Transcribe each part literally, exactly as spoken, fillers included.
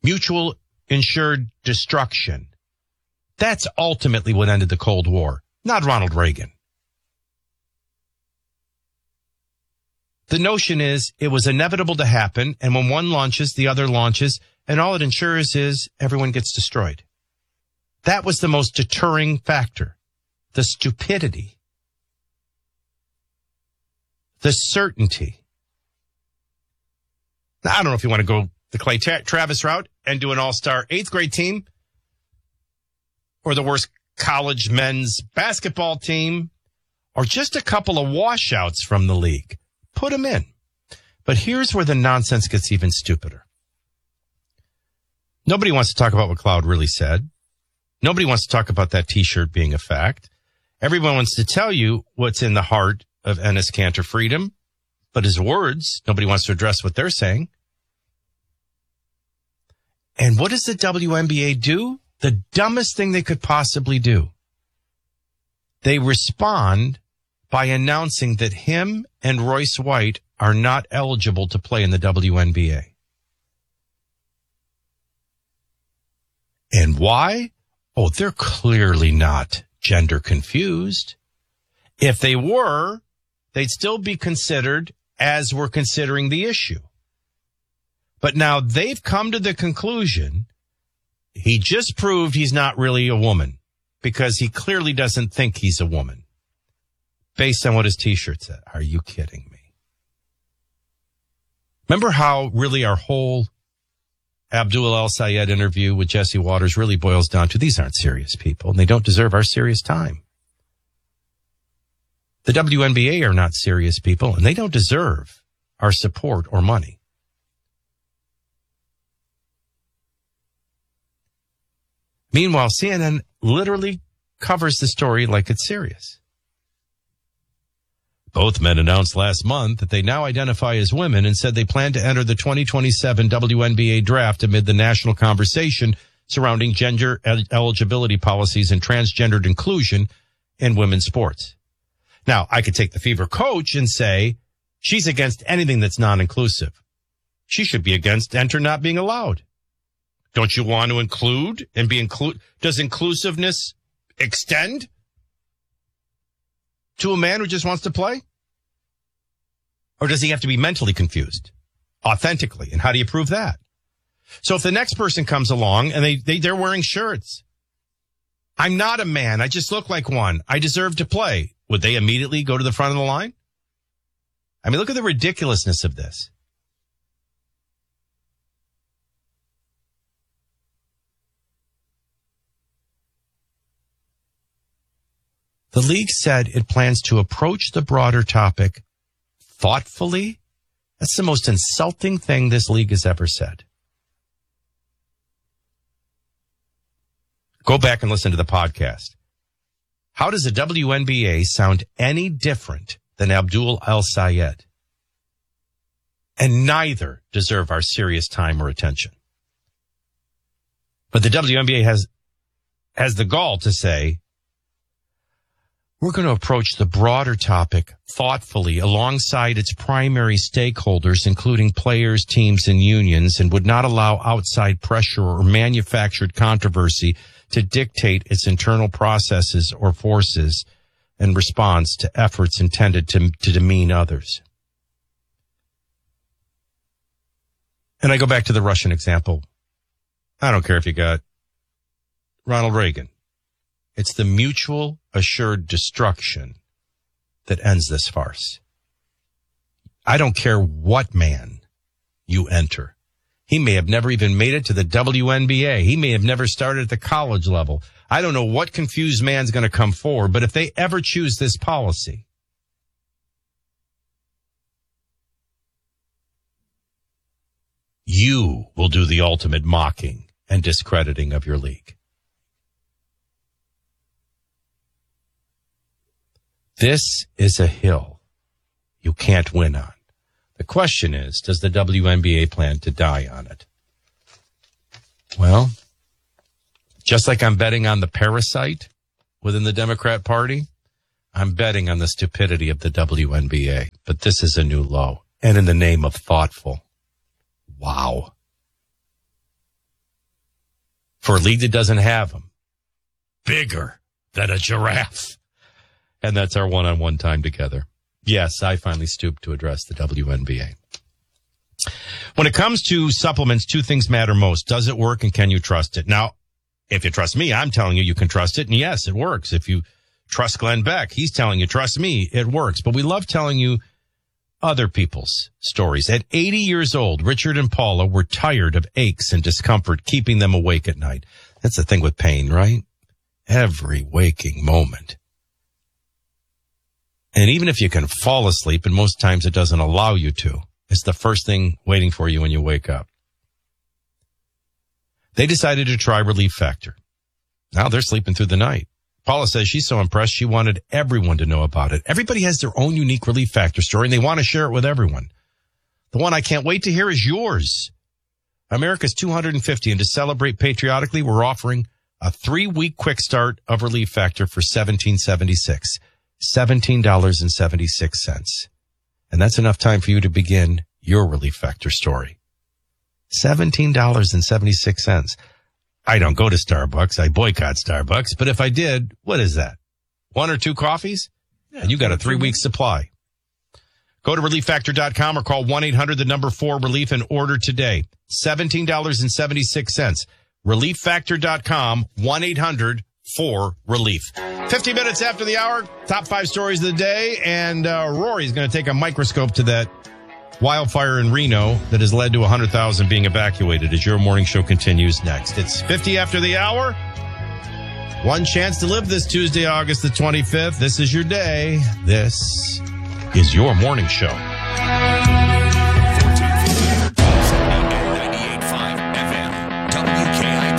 mutual insured destruction. That's ultimately what ended the Cold War, not Ronald Reagan. The notion is it was inevitable to happen, and when one launches, the other launches, and all it ensures is everyone gets destroyed. That was the most deterring factor. The stupidity. The certainty. Now, I don't know if you want to go the Clay Tra- Travis route and do an all-star eighth grade team, or the worst college men's basketball team, or just a couple of washouts from the league. Put them in. But here's where the nonsense gets even stupider. Nobody wants to talk about what Cloud really said. Nobody wants to talk about that T-shirt being a fact. Everyone wants to tell you what's in the heart of Enes Kanter Freedom, but his words, nobody wants to address what they're saying. And what does the W N B A do? The dumbest thing they could possibly do. They respond by announcing that him and Royce White are not eligible to play in the W N B A. And why? Oh, they're clearly not gender confused. If they were, they'd still be considered as we're considering the issue. But now they've come to the conclusion he just proved he's not really a woman because he clearly doesn't think he's a woman based on what his T-shirt said. Are you kidding me? Remember how really our whole Abdul El-Sayed interview with Jesse Waters really boils down to these aren't serious people and they don't deserve our serious time. The W N B A are not serious people and they don't deserve our support or money. Meanwhile, C N N literally covers the story like it's serious. Both men announced last month that they now identify as women and said they plan to enter the twenty twenty-seven W N B A draft amid the national conversation surrounding gender el- eligibility policies and transgendered inclusion in women's sports. Now, I could take the Fever coach and say she's against anything that's non-inclusive. She should be against enter not being allowed. Don't you want to include and be include? Does inclusiveness extend to a man who just wants to play? Or does he have to be mentally confused authentically? And how do you prove that? So if the next person comes along and they, they, they're wearing shirts, I'm not a man. I just look like one. I deserve to play. Would they immediately go to the front of the line? I mean, look at the ridiculousness of this. The league said it plans to approach the broader topic thoughtfully. That's the most insulting thing this league has ever said. Go back and listen to the podcast. How does the W N B A sound any different than Abdul El-Sayed? And neither deserve our serious time or attention. But the W N B A has, has the gall to say, we're going to approach the broader topic thoughtfully alongside its primary stakeholders, including players, teams, and unions, and would not allow outside pressure or manufactured controversy to dictate its internal processes or forces in response to efforts intended to, to demean others. And I go back to the Russian example. I don't care if you got Ronald Reagan. It's the mutual assured destruction that ends this farce. I don't care what man you enter. He may have never even made it to the W N B A. He may have never started at the college level. I don't know what confused man's going to come forward, but if they ever choose this policy, you will do the ultimate mocking and discrediting of your league. This is a hill you can't win on. The question is, does the W N B A plan to die on it? Well, just like I'm betting on the parasite within the Democrat Party, I'm betting on the stupidity of the W N B A. But this is a new low. And in the name of thoughtful. Wow. for a league that doesn't have them. Bigger than a giraffe. And that's our one-on-one time together. Yes, I finally stooped to address the W N B A. When it comes to supplements, two things matter most. Does it work and can you trust it? Now, if you trust me, I'm telling you you can trust it. And yes, it works. If you trust Glenn Beck, he's telling you, trust me, it works. But we love telling you other people's stories. At eighty years old, Richard and Paula were tired of aches and discomfort keeping them awake at night. That's the thing with pain, right? Every waking moment. And even if you can fall asleep, and most times it doesn't allow you to, it's the first thing waiting for you when you wake up. They decided to try Relief Factor. Now they're sleeping through the night. Paula says she's so impressed she wanted everyone to know about it. Everybody has their own unique Relief Factor story, and they want to share it with everyone. The one I can't wait to hear is yours. America's two hundred fifty, and to celebrate patriotically, we're offering a three-week quick start of Relief Factor for seventeen seventy-six. seventeen dollars and seventy-six cents. And that's enough time for you to begin your Relief Factor story. seventeen dollars and seventy-six cents. I don't go to Starbucks. I boycott Starbucks. But if I did, what is that? One or two coffees? Yeah, and you got a three-week supply. Go to relief factor dot com or call one eight hundred the number four relief and order today. seventeen dollars and seventy-six cents. relief factor dot com, one eight hundred four relief. fifty minutes after the hour, top five stories of the day, and uh, Rory's going to take a microscope to that wildfire in Reno that has led to one hundred thousand being evacuated as your morning show continues next. It's fifty after the hour. One chance to live this Tuesday, August the twenty-fifth. This is your day. This is your morning show. ninety-eight point five F M, W K I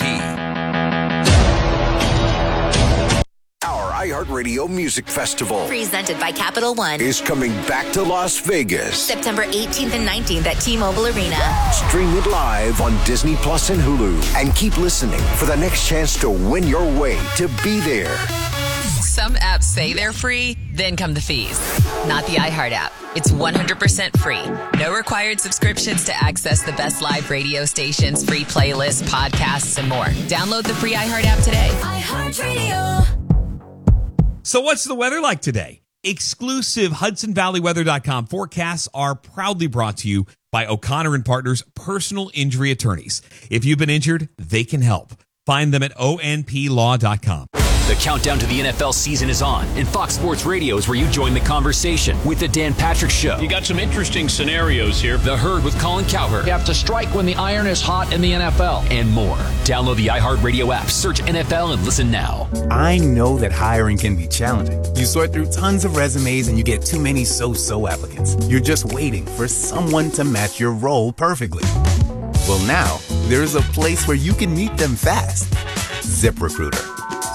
P. Our iHeartRadio Music Festival, presented by Capital One, is coming back to Las Vegas. September eighteenth and nineteenth at T-Mobile Arena. Stream it live on Disney Plus and Hulu. And keep listening for the next chance to win your way to be there. Some apps say they're free, then come the fees. Not the iHeart app. It's one hundred percent free. No required subscriptions to access the best live radio stations, free playlists, podcasts, and more. Download the free iHeart app today. iHeartRadio. So what's the weather like today? Exclusive Hudson Valley Weather dot com forecasts are proudly brought to you by O'Connor and Partners Personal Injury Attorneys. If you've been injured, they can help. Find them at O N P law dot com. The countdown to the N F L season is on, and Fox Sports Radio is where you join the conversation with the Dan Patrick Show. You got some interesting scenarios here. The Herd with Colin Cowherd. You have to strike when the iron is hot in the N F L. And more. Download the iHeartRadio app, search N F L, and listen now. I know that hiring can be challenging. You sort through tons of resumes and you get too many so-so applicants. You're just waiting for someone to match your role perfectly. Well, now, there's a place where you can meet them fast. ZipRecruiter.